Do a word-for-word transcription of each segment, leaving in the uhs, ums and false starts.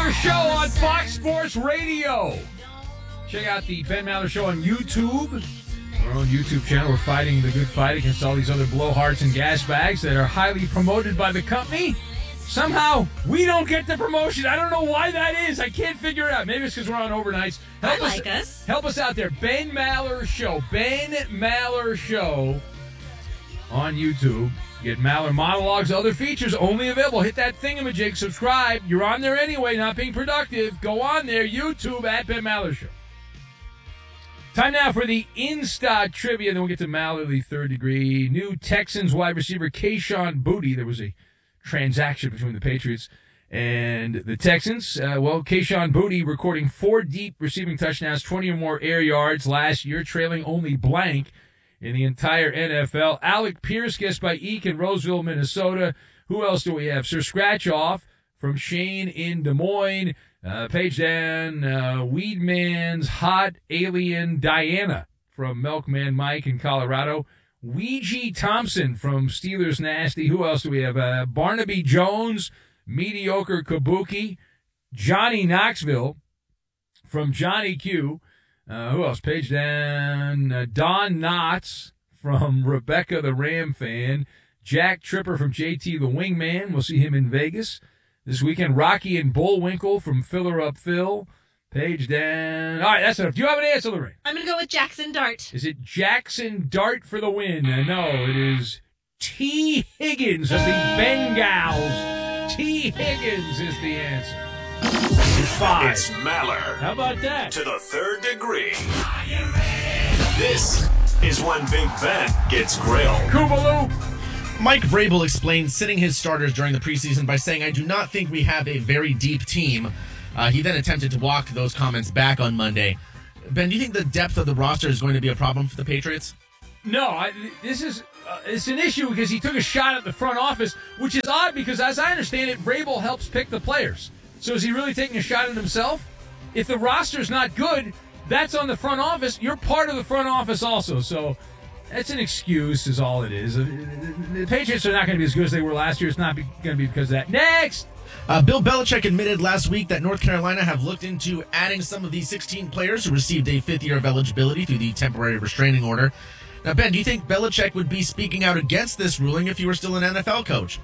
Maller Show on Fox Sports Radio. Check out the Ben Maller Show on YouTube. Our own YouTube channel. We're fighting the good fight against all these other blowhards and gas bags that are highly promoted by the company. Somehow, we don't get the promotion. I don't know why that is. I can't figure it out. Maybe it's because we're on overnights. Help I like us, us. Help us out there. Ben Maller Show. Ben Maller Show on YouTube. Get Maller monologues, other features only available. Hit that thingamajig. Subscribe. You're on there anyway, not being productive. Go on there. YouTube at Ben Maller Show. Time now for the Insta trivia. Then we'll get to Maller, the third degree. New Texans wide receiver Kayshon Boutte. There was a transaction between the Patriots and the Texans. Uh, well, Kayshon Boutte recording four deep receiving touchdowns, twenty or more air yards last year, trailing only blank in the entire N F L. Alec Pierce, guest by Eek in Roseville, Minnesota. Who else do we have? Sir Scratch Off from Shane in Des Moines. Uh, Page Dan, uh, Weedman's Hot Alien Diana from Milkman Mike in Colorado. Ouija Thompson from Steelers Nasty. Who else do we have? Uh, Barnaby Jones, Mediocre Kabuki. Johnny Knoxville from Johnny Q. Uh, who else? Page Dan, uh, Don Knotts from Rebecca the Ram Fan. Jack Tripper from J T the Wingman. We'll see him in Vegas this weekend. Rocky and Bullwinkle from Filler Up Phil. Page down. All right, that's enough. Do you have an answer, Lorraine? I'm going to go with Jackson Dart. Is it Jackson Dart for the win? Uh, no, it is T. Higgins of the Bengals. T. Higgins is the answer. It's five. It's Maller. How about that? To the third degree. This is when Big Ben gets grilled. Koobaloo. Mike Vrabel explained sitting his starters during the preseason by saying, I do not think we have a very deep team. Uh, he then attempted to walk those comments back on Monday. Ben, do you think the depth of the roster is going to be a problem for the Patriots? No, I, this is uh, it's an issue because he took a shot at the front office, which is odd because, as I understand it, Vrabel helps pick the players. So is he really taking a shot at himself? If the roster's not good, that's on the front office. You're part of the front office also. So that's an excuse is all it is. The Patriots are not going to be as good as they were last year. It's not going to be because of that. Next! Uh, Bill Belichick admitted last week that North Carolina have looked into adding some of the sixteen players who received a fifth year of eligibility through the temporary restraining order. Now, Ben, do you think Belichick would be speaking out against this ruling if he were still an N F L coach?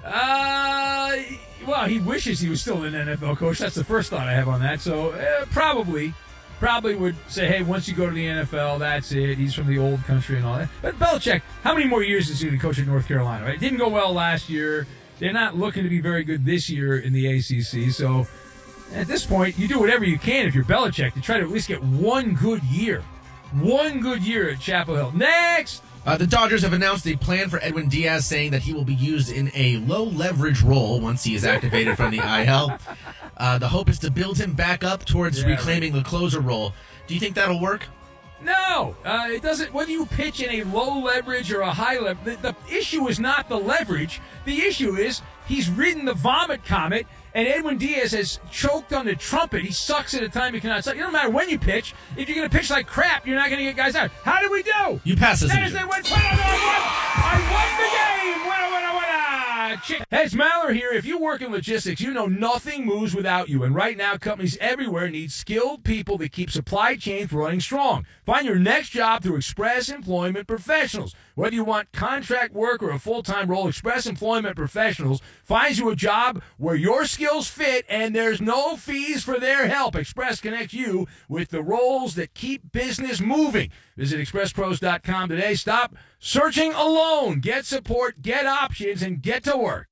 Uh, well, he wishes he was still an N F L coach. That's the first thought I have on that. So uh, probably, probably would say, hey, once you go to the N F L, that's it. He's from the old country and all that. But Belichick, how many more years is he going to coach at North Carolina? Right? It didn't go well last year. They're not looking to be very good this year in the A C C. So at this point, you do whatever you can if you're Belichick to try to at least get one good year. One good year at Chapel Hill. Next! Uh, the Dodgers have announced a plan for Edwin Diaz, saying that he will be used in a low-leverage role once he is activated from the I L. Uh, the hope is to build him back up towards yeah, reclaiming right. the closer role. Do you think that'll work? No, uh, it doesn't. Whether you pitch in a low leverage or a high leverage, the, the issue is not the leverage. The issue is he's ridden the vomit comet, and Edwin Diaz has choked on the trumpet. He sucks at a time he cannot suck. It doesn't matter when you pitch. If you're going to pitch like crap, you're not going to get guys out. How did we do? You pass this. That is it. Went, I won the game. Winner, winner, winner. Chick. Hey, it's Maller here. If you work in logistics, you know nothing moves without you. And right now, companies everywhere need skilled people that keep supply chains running strong. Find your next job through Express Employment Professionals. Whether you want contract work or a full-time role, Express Employment Professionals finds you a job where your skills fit and there's no fees for their help. Express connects you with the roles that keep business moving. Visit express pros dot com today. Stop searching alone. Get support, get options, and get to work.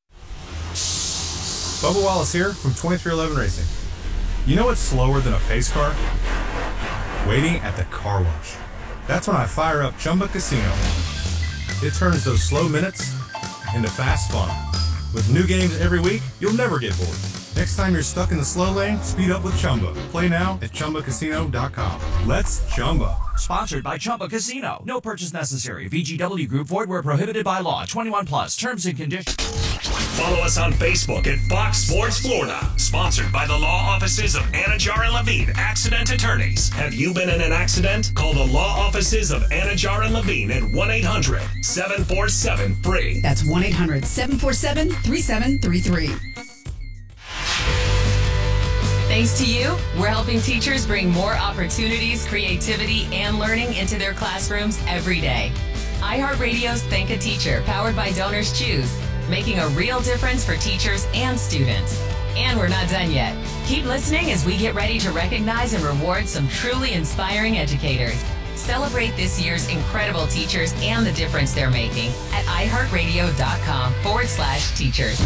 Bubba Wallace here from twenty-three eleven Racing. You know what's slower than a pace car? Waiting at the car wash. That's when I fire up Chumba Casino. It turns those slow minutes into fast fun. With new games every week, you'll never get bored. Next time you're stuck in the slow lane, speed up with Chumba. Play now at chumba casino dot com. Let's Chumba. Sponsored by Chumba Casino. No purchase necessary. V G W Group. Void where prohibited by law. twenty-one plus. Terms and conditions. Follow us on Facebook at Fox Sports Florida. Sponsored by the law offices of Anajar and Levine, accident attorneys. Have you been in an accident? Call the law offices of Anajar and Levine at one eight hundred seven four seven free. That's one eight hundred seven four seven three seven three three. Thanks to you, we're helping teachers bring more opportunities, creativity, and learning into their classrooms every day. iHeartRadio's Thank a Teacher, powered by Donors Choose, making a real difference for teachers and students. And we're not done yet. Keep listening as we get ready to recognize and reward some truly inspiring educators. Celebrate this year's incredible teachers and the difference they're making at iHeartRadio.com forward slash teachers.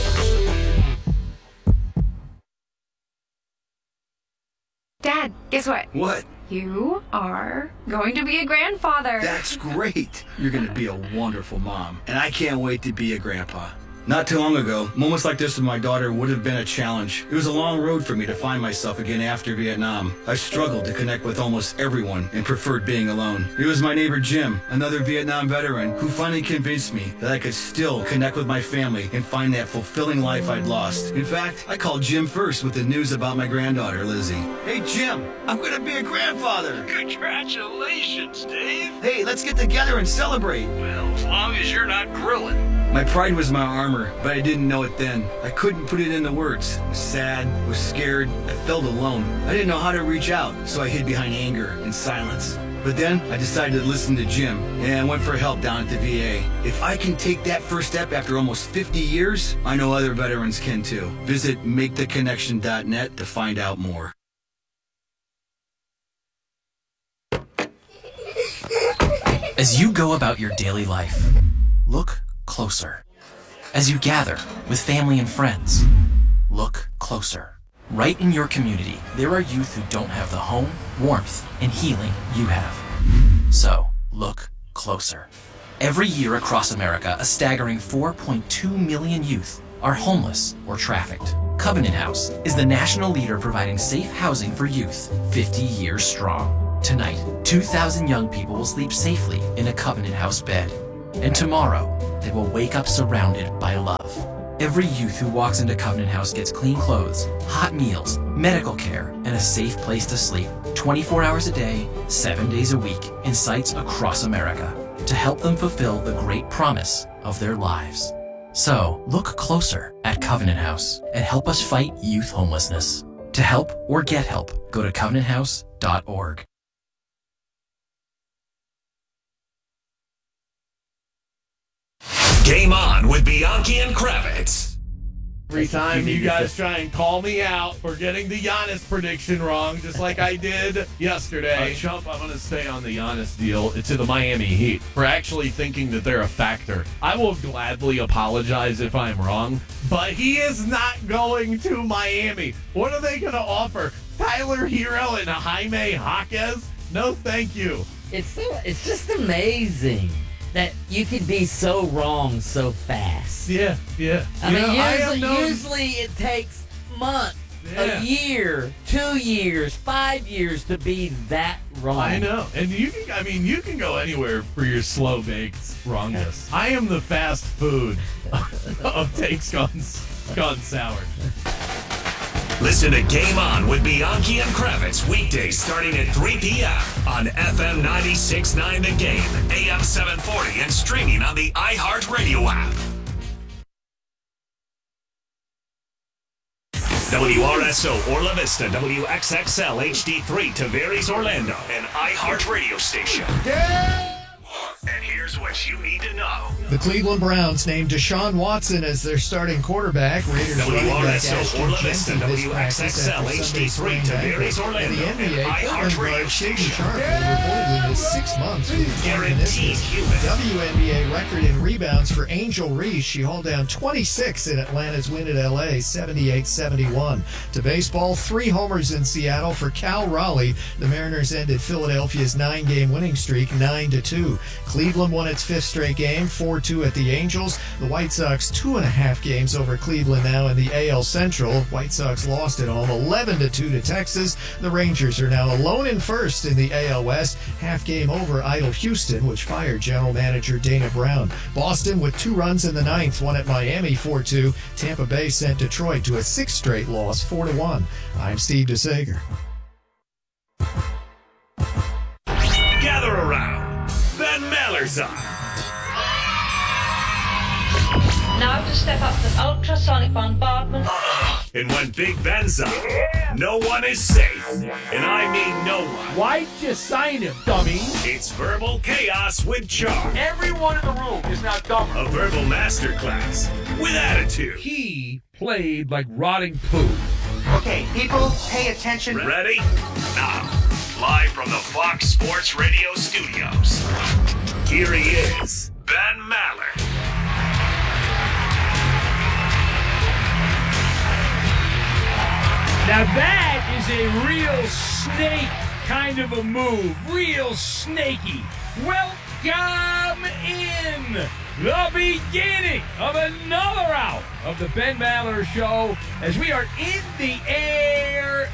Dad, guess what? What? You are going to be a grandfather. That's great. You're going to be a wonderful mom. And I can't wait to be a grandpa. Not too long ago, moments like this with my daughter would have been a challenge. It was a long road for me to find myself again after Vietnam. I struggled to connect with almost everyone and preferred being alone. It was my neighbor Jim, another Vietnam veteran, who finally convinced me that I could still connect with my family and find that fulfilling life I'd lost. In fact, I called Jim first with the news about my granddaughter, Lizzie. Hey, Jim, I'm going to be a grandfather. Congratulations, Dave. Hey, let's get together and celebrate. Well, as long as you're not grilling. My pride was my armor, but I didn't know it then. I couldn't put it into words. I was sad, was scared, I felt alone. I didn't know how to reach out, so I hid behind anger and silence. But then I decided to listen to Jim and went for help down at the V A. If I can take that first step after almost fifty years, I know other veterans can too. Visit make the connection dot net to find out more. As you go about your daily life, look closer. As you gather with family and friends, look closer. Right in your community, there are youth who don't have the home, warmth, and healing you have. So, look closer. Every year across America, a staggering four point two million youth are homeless or trafficked. Covenant House is the national leader providing safe housing for youth, fifty years strong. Tonight, two thousand young people will sleep safely in a Covenant House bed. And tomorrow, they will wake up surrounded by love. Every youth who walks into Covenant House gets clean clothes, hot meals, medical care, and a safe place to sleep twenty-four hours a day, seven days a week in sites across America to help them fulfill the great promise of their lives. So, look closer at Covenant House and help us fight youth homelessness. To help or get help, go to covenant house dot org. Game On with Bianchi and Kravitz. Every time you guys try and call me out for getting the Giannis prediction wrong, just like I did yesterday. Uh, Chump, I'm going to stay on the Giannis deal to the Miami Heat for actually thinking that they're a factor. I will gladly apologize if I'm wrong, but he is not going to Miami. What are they going to offer? Tyler Hero and Jaime Jaquez? No, thank you. It's so, it's just amazing that you could be so wrong so fast. Yeah, yeah. I you mean, know, usually, I have known... usually it takes months, yeah. a year, two years, five years to be that wrong. I know. And you can, I mean, you can go anywhere for your slow baked wrongness. I am the fast food of takes gone, gone sour. Listen to Game On with Bianchi and Kravitz weekdays starting at three p.m. on F M ninety-six point nine The Game, A M seven forty, and streaming on the iHeartRadio app. W R S O Orla Vista, W X X L H D three, Tavares, Orlando, an iHeartRadio station. Yeah! And here's what you need to know. The Cleveland Browns named Deshaun Watson as their starting quarterback. Raiders running back Ashton Jensen this practice after Sunday's spring ankle. And the N B A, Portland guard Shaden Sharp will reportedly miss six months with his torn meniscus. W N B A record in rebounds for Angel Reese. She hauled down twenty-six in Atlanta's win at L A, seventy-eight seventy-one. To baseball, three homers in Seattle for Cal Raleigh. The Mariners ended Philadelphia's nine-game winning streak nine to two. Cleveland won its fifth straight game, four two at the Angels. The White Sox two and a half games over Cleveland now in the A L Central. White Sox lost at home eleven to two to Texas. The Rangers are now alone in first in the A L West, half game over idle Houston, which fired general manager Dana Brown. Boston with two runs in the ninth won at Miami four two. Tampa Bay sent Detroit to a sixth straight loss four to one. I'm Steve DeSager. Gather around. Ben Maller's on. Now to step up the ultrasonic bombardment. And when Big Ben's up, no one is safe. And I mean no one. Why'd you sign him, dummy? It's Verbal Chaos with Charm. Everyone in the room is now dumber. A verbal masterclass with attitude. He played like rotting poo. Okay, people, pay attention. Ready? Now, live from the Fox Sports Radio studios, here he is, Ben Maller. Now that is a real snake kind of a move. Real snaky. Welcome in the beginning of another hour of the Ben Maller Show as we are in the air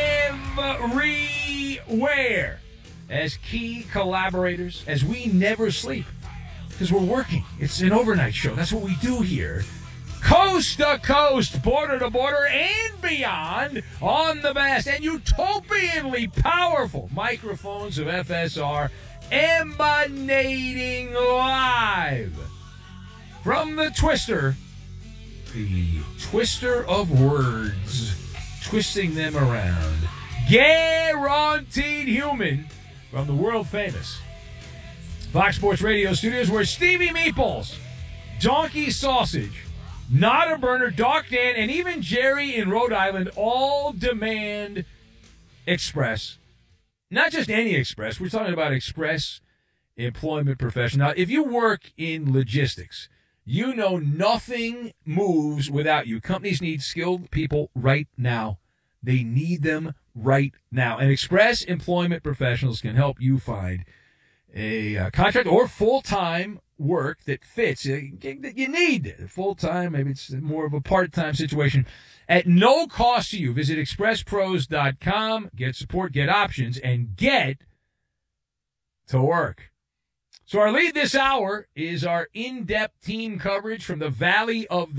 everywhere as key collaborators, as we never sleep because we're working. It's an overnight show. That's what we do here. Coast to coast, border to border, and beyond on the vast and utopianly powerful microphones of F S R, emanating live from the Twister, the Twister of words, twisting them around. Guaranteed human from the world famous Fox Sports Radio studios, where Stevie Meatballs, Donkey Sausage, Not a Burner, Doc Dan, and even Jerry in Rhode Island all demand Express. Not just any Express. We're talking about Express Employment Professional. Now, if you work in logistics, you know nothing moves without you. Companies need skilled people right now. They need them right now. And Express Employment Professionals can help you find a uh, contract or full-time work that fits. You need full-time, maybe it's more of a part-time situation, at no cost to you. Visit express pros dot com, get support, get options, and get to work. So our lead this hour is our in-depth team coverage from the Valley of the